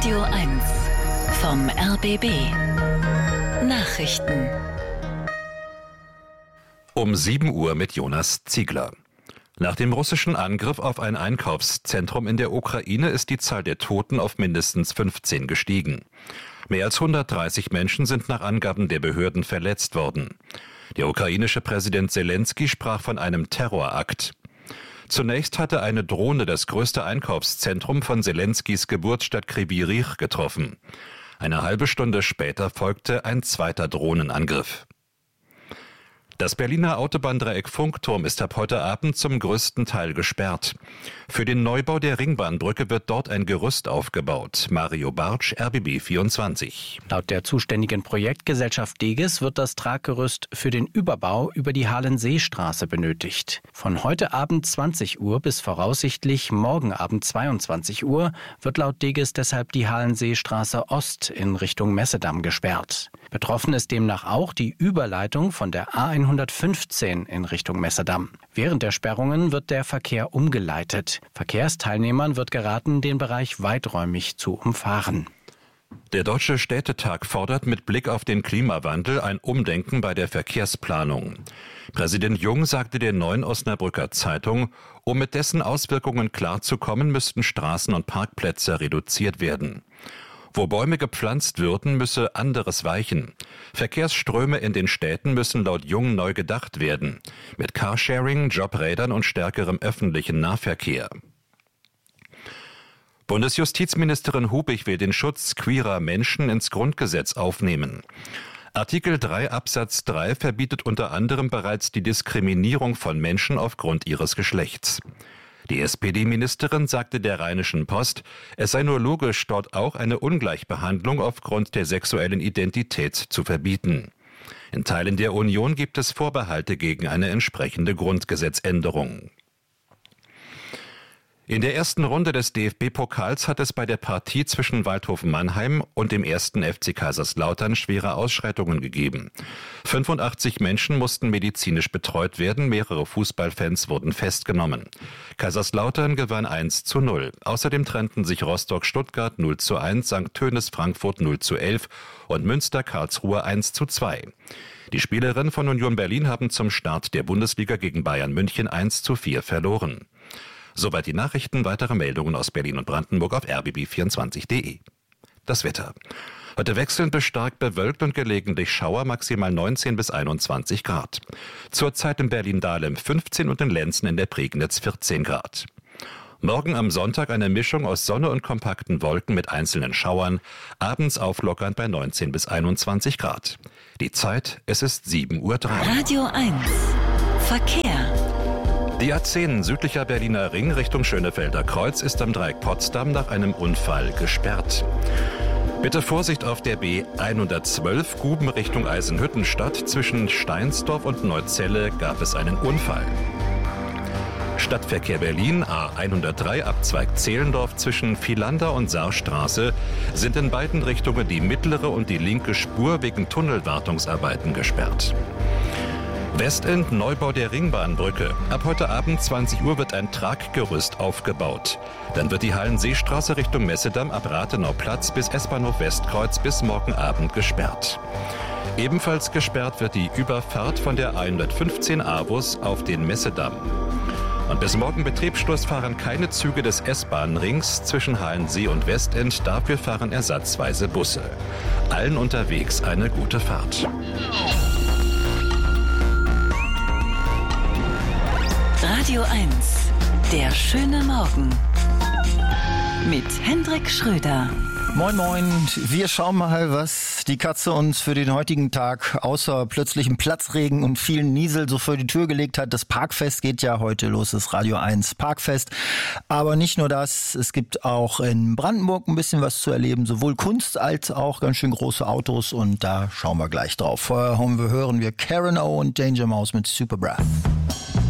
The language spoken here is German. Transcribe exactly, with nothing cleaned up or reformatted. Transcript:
Radio eins vom R B B. Nachrichten. Um sieben Uhr mit Jonas Ziegler. Nach dem russischen Angriff auf ein Einkaufszentrum in der Ukraine ist die Zahl der Toten auf mindestens fünfzehn gestiegen. Mehr als hundertdreißig Menschen sind nach Angaben der Behörden verletzt worden. Der ukrainische Präsident Selenskyj sprach von einem Terrorakt. Zunächst hatte eine Drohne das größte Einkaufszentrum von Selenskys Geburtsstadt Kryvyi Rih getroffen. Eine halbe Stunde später folgte ein zweiter Drohnenangriff. Das Berliner Autobahndreieck Funkturm ist ab heute Abend zum größten Teil gesperrt. Für den Neubau der Ringbahnbrücke wird dort ein Gerüst aufgebaut. Mario Bartsch, R B B vierundzwanzig. Laut der zuständigen Projektgesellschaft Deges wird das Traggerüst für den Überbau über die Halenseestraße benötigt. Von heute Abend zwanzig Uhr bis voraussichtlich morgen Abend zweiundzwanzig Uhr wird laut Deges deshalb die Halenseestraße Ost in Richtung Messedamm gesperrt. Betroffen ist demnach auch die Überleitung von der A hundertfünfzehn in Richtung Messedamm. Während der Sperrungen wird der Verkehr umgeleitet. Verkehrsteilnehmern wird geraten, den Bereich weiträumig zu umfahren. Der Deutsche Städtetag fordert mit Blick auf den Klimawandel ein Umdenken bei der Verkehrsplanung. Präsident Jung sagte der Neuen Osnabrücker Zeitung, um mit dessen Auswirkungen klarzukommen, müssten Straßen und Parkplätze reduziert werden. Wo Bäume gepflanzt würden, müsse anderes weichen. Verkehrsströme in den Städten müssen laut Jung neu gedacht werden. Mit Carsharing, Jobrädern und stärkerem öffentlichen Nahverkehr. Bundesjustizministerin Hubig will den Schutz queerer Menschen ins Grundgesetz aufnehmen. Artikel drei Absatz drei verbietet unter anderem bereits die Diskriminierung von Menschen aufgrund ihres Geschlechts. Die S P D-Ministerin sagte der Rheinischen Post, es sei nur logisch, dort auch eine Ungleichbehandlung aufgrund der sexuellen Identität zu verbieten. In Teilen der Union gibt es Vorbehalte gegen eine entsprechende Grundgesetzänderung. In der ersten Runde des D F B-Pokals hat es bei der Partie zwischen Waldhof Mannheim und dem ersten F C Kaiserslautern schwere Ausschreitungen gegeben. fünfundachtzig Menschen mussten medizinisch betreut werden, mehrere Fußballfans wurden festgenommen. Kaiserslautern gewann eins zu null. Außerdem trennten sich Rostock-Stuttgart null zu eins, Sankt Tönis-Frankfurt null zu elf und Münster-Karlsruhe eins zu zwei. Die Spielerinnen von Union Berlin haben zum Start der Bundesliga gegen Bayern München eins zu vier verloren. Soweit die Nachrichten, weitere Meldungen aus Berlin und Brandenburg auf r b b vierundzwanzig punkt d e. Das Wetter. Heute wechselnd bis stark bewölkt und gelegentlich Schauer, maximal neunzehn bis einundzwanzig Grad. Zurzeit in Berlin-Dahlem fünfzehn und in Lenzen in der Prignitz vierzehn Grad. Morgen am Sonntag eine Mischung aus Sonne und kompakten Wolken mit einzelnen Schauern, abends auflockernd bei neunzehn bis einundzwanzig Grad. Die Zeit, es ist sieben Uhr drei. Radio eins Verkehr. Die A zehn südlicher Berliner Ring Richtung Schönefelder Kreuz ist am Dreieck Potsdam nach einem Unfall gesperrt. Bitte Vorsicht auf der B hundertzwölf Guben Richtung Eisenhüttenstadt. Zwischen Steinsdorf und Neuzelle gab es einen Unfall. Stadtverkehr Berlin A hundertdrei Abzweig Zehlendorf zwischen Vielander und Saarstraße sind in beiden Richtungen die mittlere und die linke Spur wegen Tunnelwartungsarbeiten gesperrt. Westend Neubau der Ringbahnbrücke. Ab heute Abend zwanzig Uhr wird ein Traggerüst aufgebaut. Dann wird die Halenseestraße Richtung Messedamm ab Rathenauplatz bis S-Bahnhof Westkreuz bis morgen Abend gesperrt. Ebenfalls gesperrt wird die Überfahrt von der hundertfünfzehn A-Bus auf den Messedamm. Und bis morgen Betriebsschluss fahren keine Züge des S-Bahn-Rings zwischen Halensee und Westend. Dafür fahren ersatzweise Busse. Allen unterwegs eine gute Fahrt. Radio eins, der schöne Morgen mit Hendrik Schröder. Moin Moin, wir schauen mal, was die Katze uns für den heutigen Tag außer plötzlichem Platzregen und vielen Niesel so vor die Tür gelegt hat. Das Parkfest geht ja heute los, das Radio eins Parkfest. Aber nicht nur das, es gibt auch in Brandenburg ein bisschen was zu erleben, sowohl Kunst als auch ganz schön große Autos und da schauen wir gleich drauf. Vorher hören wir Karen O und Danger Mouse mit Super Breath.